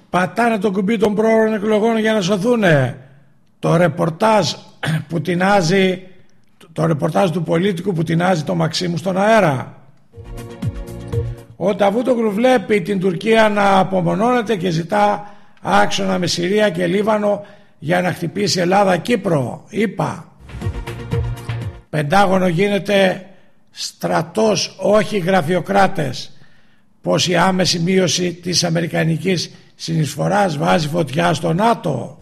πατάνε το κουμπί των πρόωρων εκλογών για να σωθούνε. Το ρεπορτάζ του Πολίτικου που τεινάζει το Μαξίμου στον αέρα. Ο Νταβούτογλου βλέπει την Τουρκία να απομονώνεται και ζητά άξονα με Συρία και Λίβανο για να χτυπήσει Ελλάδα-Κύπρο. Είπα. Πεντάγωνο γίνεται στρατός, όχι γραφειοκράτες. Πως η άμεση μείωση της αμερικανικής συνεισφοράς βάζει φωτιά στο ΝΑΤΟ.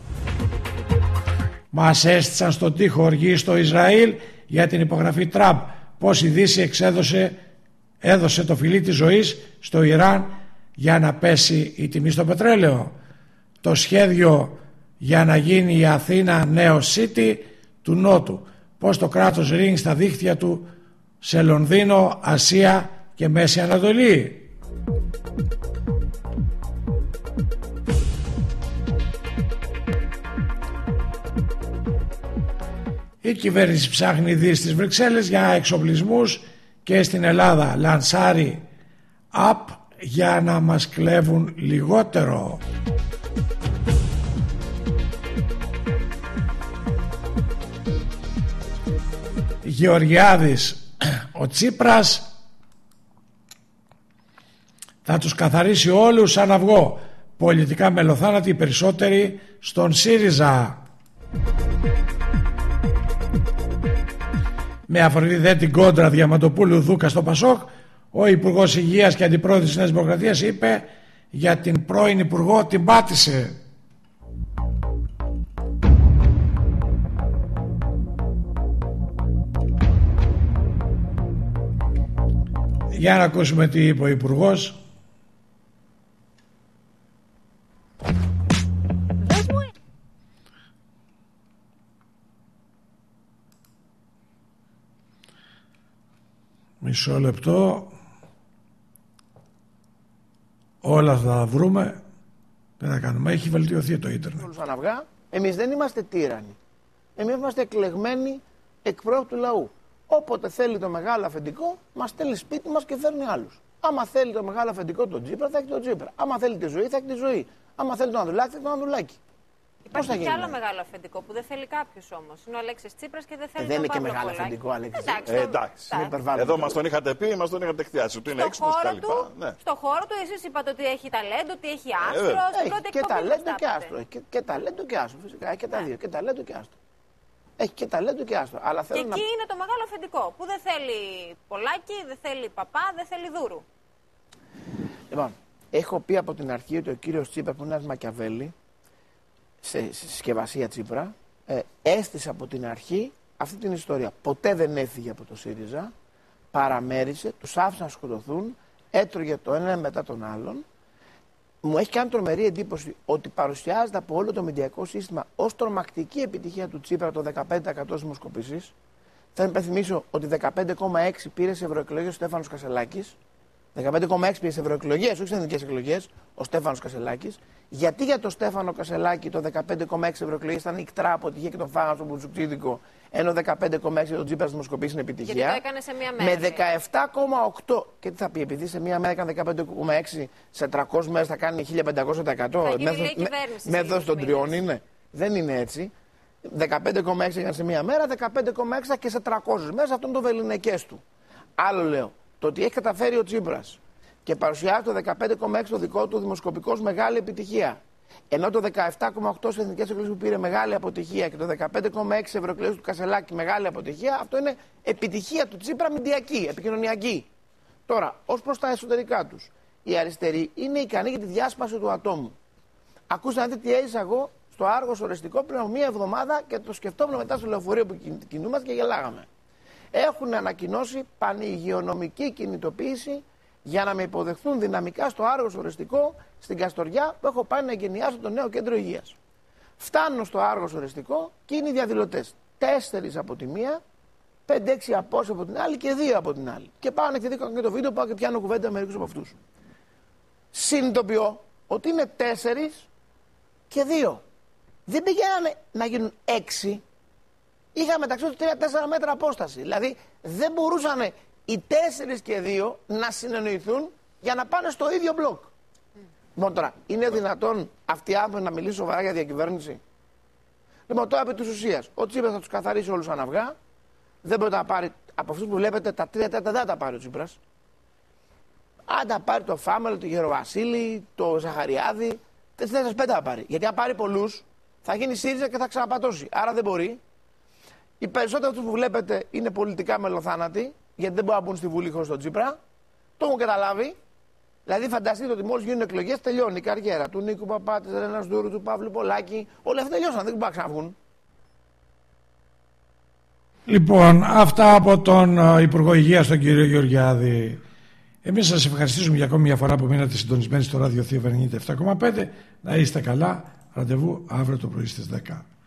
Μας έστησαν στον τοίχο οργή στο Ισραήλ για την υπογραφή Τραμπ. Πως η Δύση έδωσε το φιλί της ζωής στο Ιράν για να πέσει η τιμή στο πετρέλαιο. Το σχέδιο για να γίνει η Αθήνα νέο City του Νότου. Πως το κράτος ρίχνει στα δίχτυα του σε Λονδίνο, Ασία και Μέση Ανατολή. Η κυβέρνηση ψάχνει ειδήσεις στις Βρυξέλλες για εξοπλισμούς και στην Ελλάδα λανσάρει app για να μας κλέβουν λιγότερο. Γεωργιάδης, ο Τσίπρας θα τους καθαρίσει όλους σαν αυγό. Πολιτικά μελοθάνατοι οι περισσότεροι στον ΣΥΡΙΖΑ. Με αφορμή δε την κόντρα Διαμαντοπούλου Δούκα στο ΠΑΣΟΚ, ο Υπουργός Υγείας και Αντιπρόεδρος της Νέας Δημοκρατίας είπε για την πρώην Υπουργό την πάτησε. Για να ακούσουμε τι είπε ο Υπουργός. Μισό λεπτό. Όλα θα τα βρούμε. Δεν θα κάνουμε. Έχει βελτιωθεί το ίντερνετ. Εμείς δεν είμαστε τύρανοι. Εμείς είμαστε εκλεγμένοι εκπρόσωποι του λαού. Όποτε θέλει το μεγάλο αφεντικό, μας στέλνει σπίτι μας και φέρνει άλλους. Άμα θέλει το μεγάλο αφεντικό τον Τσίπρα, θα έχει τον Τσίπρα. Άμα θέλει τη ζωή, θα έχει τη ζωή. Άμα θέλει τον Ανδρουλάκη, θα έχει τον Ανδρουλάκη. Υπάρχει κι άλλο μεγάλο αφεντικό που δεν θέλει κάποιο όμως. Είναι ο Αλέξης Τσίπρας και δεν θέλει δεν τον είναι και Παύλο μεγάλο Πολάκη. αφεντικό, Αλέξη. Εντάξει. Εδώ μας τον είχατε πει, μας τον είχατε εκθιάσει. Ότι είναι έξυπνος κτλ. Στο χώρο του, εσείς είπατε ότι έχει ταλέντο, ότι έχει άστρο. Και ταλέντο και άστρο. Και ταλέντο και άστρο, φυσικά. Έχει και τα δύο. Και ταλέντο και άστρο. Έχει και ταλέντο και άστρο. Αλλά και εκεί είναι το μεγάλο αφεντικό που δεν θέλει Πολάκη, δεν θέλει Παπά, δεν θέλει Δούρου. Λοιπόν, έχω πει από την αρχή ότι ο κύριος Τσίπρα, που είναι ένας Μακιαβέλη, σε συσκευασία Τσίπρα, έστησε από την αρχή αυτή την ιστορία. Ποτέ δεν έφυγε από το ΣΥΡΙΖΑ, παραμέρισε, τους άφησε να σκοτωθούν, έτρωγε το ένα μετά τον άλλον. Μου έχει κάνει τρομερή εντύπωση ότι παρουσιάζεται από όλο το μηντιακό σύστημα ως τρομακτική επιτυχία του Τσίπρα το 15% δημοσκοπήσεις. Θα υπενθυμίσω ότι 15,6 πήρε σε ευρωεκλογές ο Στέφανος Κασελάκης. 15,6 πήρε σε ευρωεκλογές, όχι σε εθνικές εκλογές, ο Στέφανος Κασελάκης. Γιατί για τον Στέφανο Κασελάκη το 15,6 ευρωεκλογές ήταν ικτρά αποτυχία και τον φάγανε στον Μπουτσουκτίδικο, ενώ 15,6 τον Τσίπρα δημοσκοπήσεις είναι επιτυχία. Γιατί το έκανε σε μία μέρα. Με 17,8. Και τι θα πει, επειδή σε μία μέρα έκανε 15,6, σε 300 μέρες θα κάνει 1500%. Μέθοδος των τριών είναι. Δεν είναι έτσι. 15,6 έκανε σε μία μέρα, 15,6 και σε 300 μέρες, αυτό είναι το βεληνικές του. Άλλο λέω. Το ότι έχει καταφέρει ο Τσίπρας και παρουσιάζει το 15,6 το δικό του δημοσκοπικός μεγάλη επιτυχία. Ενώ το 17,8 στις εθνικές εκλογές που πήρε μεγάλη αποτυχία και το 15,6 ευρωεκλογές του Κασελάκη μεγάλη αποτυχία, αυτό είναι επιτυχία του Τσίπρα μηντιακή, επικοινωνιακή. Τώρα, ως προς τα εσωτερικά τους, οι αριστεροί είναι ικανοί για τη διάσπαση του ατόμου. Ακούστε να δείτε τι έζησα εγώ στο Άργος Ορεστικό πριν από μία εβδομάδα και το σκεφτόμουν μετά στο λεωφορείο που κινούμαστε και γελάγαμε. Έχουν ανακοινώσει πανηγειονομική κινητοποίηση για να με υποδεχθούν δυναμικά στο Άργος Ορεστικό στην Καστοριά που έχω πάει να εγκαινιάσω το νέο κέντρο υγείας. Φτάνω στο Άργος Ορεστικό και είναι οι διαδηλωτές. 4 από τη μία, 5-6 απόψε από την άλλη και 2 από την άλλη. Και πάω να εκδίδω και το βίντεο, πάω και πιάνω κουβέντα με μερικούς από αυτούς. Συνειδητοποιώ ότι είναι 4 και 2. Δεν πηγαίνανε να γίνουν 6. Είχα μεταξύ τους 3-4 μέτρα απόσταση. Δηλαδή δεν μπορούσαν οι 4 και 2 να συνεννοηθούν για να πάνε στο ίδιο μπλοκ. Λοιπόν, τώρα, είναι δυνατόν αυτοί οι άνθρωποι να μιλήσουν σοβαρά για διακυβέρνηση? Λοιπόν, τώρα επί της ουσίας, ο Τσίπρας θα τους καθαρίσει όλους σαν αυγά. Δεν μπορεί να πάρει, από αυτούς που βλέπετε, τα 3/4 δεν τα πάρει ο Τσίπρας. Αν τα πάρει το Φάμελο, το Γεροβασίλη, το Ζαχαριάδη, 4-5 θα πάρει. Γιατί αν πάρει πολλούς, θα γίνει ΣΥΡΙΖΑ και θα ξαναπατώσει. Άρα δεν μπορεί. Οι περισσότεροι αυτούς που βλέπετε είναι πολιτικά μελοθάνατοι, γιατί δεν μπορούν να μπουν στη Βουλή χωρίς τον Τσίπρα. Το έχουν καταλάβει. Δηλαδή, φανταστείτε ότι μόλις γίνουν εκλογές, τελειώνει η καριέρα του Νίκου Παπά, της Ρένας Δούρου, του Παύλου Πολάκη. Όλα αυτά τελειώσαν, δεν μπορούν να ξαναβγούν. Λοιπόν, αυτά από τον Υπουργό Υγείας, τον κύριο Γεωργιάδη. Εμείς σας ευχαριστήσουμε για ακόμη μια φορά που μείνατε συντονισμένοι στο ραδιοθήριο 97,5. Να είστε καλά. Ραντεβού αύριο το πρωί στις 10.